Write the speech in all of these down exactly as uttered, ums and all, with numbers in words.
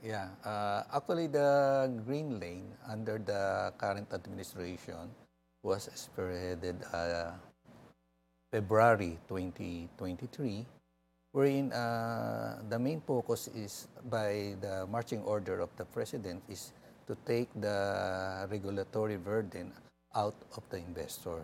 Yeah, uh, actually the Green Lane under the current administration was spearheaded uh, February twenty twenty-three, wherein uh, the main focus is by the marching order of the president is to take the regulatory burden out of the investor.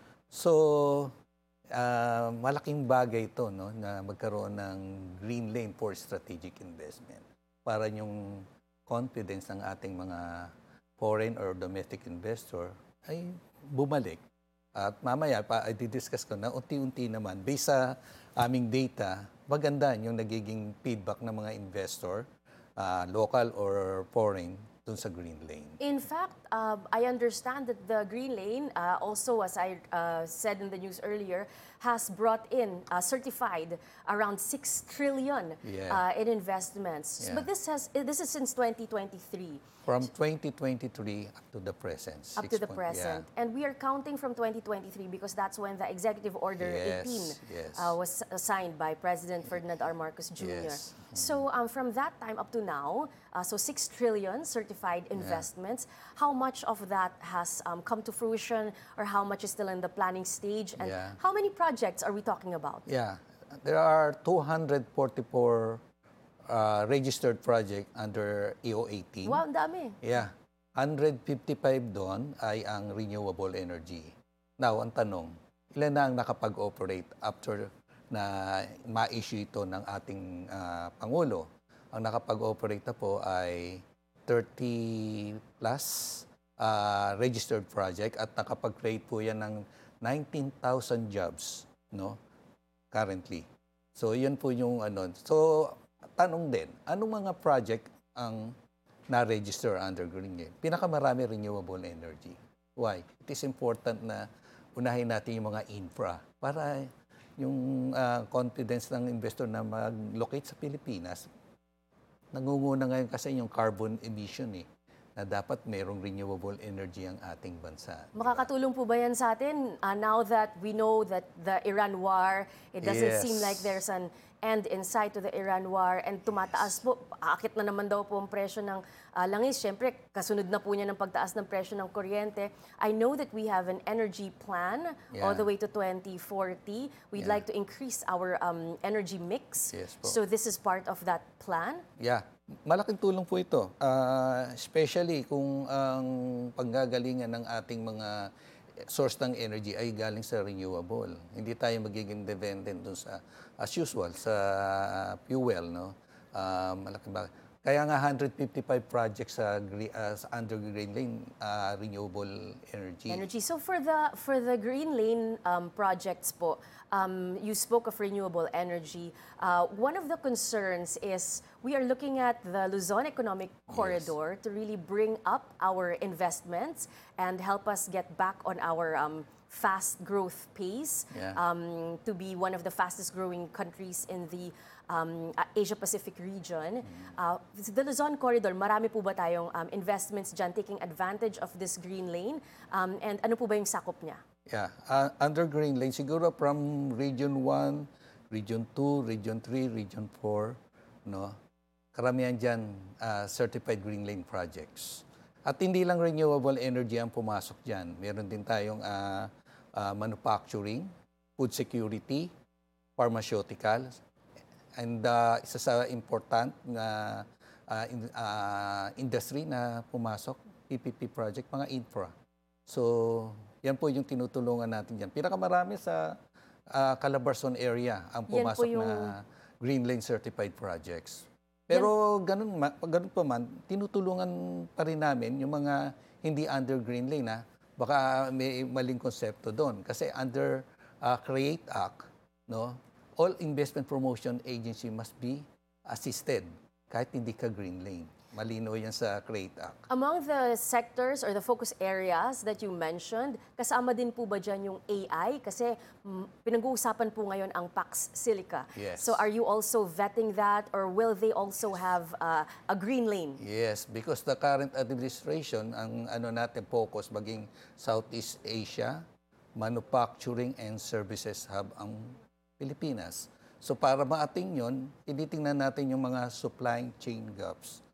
So, ah, malaking bagay ito, no, na magkaroon ng green lane for strategic investment para yung confidence ng ating mga foreign or domestic investor ay bumalik. At mamaya pa ay discuss ko na unti-unti naman based sa aming data, maganda yung nagiging feedback ng mga investor, ah, local or foreign, dun sa green lane. In fact, uh, I understand that the Green Lane, uh, also as I uh, said in the news earlier, has brought in, uh, certified around six trillion Yeah. uh, in investments. Yeah. But this has this is since twenty twenty-three. From twenty twenty-three up to the present. Up six to the point- present. Yeah. And we are counting from twenty twenty-three because that's when the Executive Order Yes, eighteen yes. uh, was signed by President Ferdinand R. Marcos Junior Yes. So um, from that time up to now, uh, so six trillion certified investments, how much of that has um, come to fruition or how much is still in the planning stage? And Yeah. how many projects are we talking about? Yeah, there are two hundred forty-four uh, registered project under E O eighteen. Wow, ang dami. Yeah, one hundred fifty-five doon ay ang renewable energy. Now, ang tanong, ilan na ang nakapag-operate after na ma-issue ito ng ating ah, Pangulo? Ang nakapag-operate na po ay thirty plus ah, registered project at nakapag-create po yan ng nineteen thousand jobs, no? Currently. So, yun po yung ano. So, tanong din, anong mga project ang na-register under Green Lane? Pinakamarami renewable energy. Why? It is important na unahin natin yung mga infra para yung ah, confidence ng investor na mag-locate sa Pilipinas. Nangunguna ngayon kasi yung carbon emission eh, na dapat mayroong renewable energy ang ating bansa. Makakatulong po ba yan sa atin uh, now that we know that the Iran war, it doesn't Yes. seem like there's an end in sight to the Iran war and tumataas po, aakit na naman daw po ang presyo ng uh, langis. Siyempre, kasunod na po niya ng pagtaas ng presyo ng kuryente. I know that we have an energy plan all Yeah. the way to twenty forty. We'd Yeah. like to increase our um, energy mix. Yes po. So this is part of that plan? Yeah, malaking tulong po ito. Ah, especially kung ang panggagalingan ng ating mga source ng energy ay galing sa renewable. Hindi tayo magiging dependent dun sa, as usual, sa fuel, no? Ah, malaking bagay. Kaya nga one hundred fifty-five projects sa, gre- ah, sa under Green Lane, ah, renewable energy. Energy. So for the for the Green Lane um, projects po, um, you spoke of renewable energy. Uh, one of the concerns is we are looking at the Luzon Economic Corridor to really bring up our investments and help us get back on our um, fast growth pace Yeah. um, to be one of the fastest growing countries in the um, uh, Asia-Pacific region. Uh, the Luzon Corridor, marami po ba tayong um, investments dyan taking advantage of this green lane? Um, and ano po ba yung sakop niya? Yeah, uh, under Green Lane, siguro from Region one, Region two, Region three, Region four, no? Karamihan dyan, uh, certified Green Lane projects. At hindi lang renewable energy ang pumasok dyan. Meron din tayong uh, uh, manufacturing, food security, pharmaceuticals, and uh, isa sa important na uh, in, uh, industry na pumasok, P P P project, mga infra. So, yan po yung tinutulungan natin dyan. Pinakamarami sa uh, Calabarzon area ang Yan po pumasok yung- na Green Lane certified projects. Pero ganun, ma- pag ganun pa man, tinutulungan pa rin namin yung mga hindi under Green Lane. Ha? Baka may maling konsepto doon. Kasi under uh, CREATE Act, no, all investment promotion agency must be assisted kahit hindi ka Green Lane. Malino yan sa CREATE Act. Among the sectors or the focus areas that you mentioned, kasama din po ba dyan yung A I? Kasi mm, pinag-uusapan po ngayon ang Pax Silica. Yes. So are you also vetting that or will they also have uh, a green lane? Yes, because the current administration, ang ano natin focus maging Southeast Asia, manufacturing and services hub ang Pilipinas. So para maating yon, tinitingnan natin yung mga supply chain gaps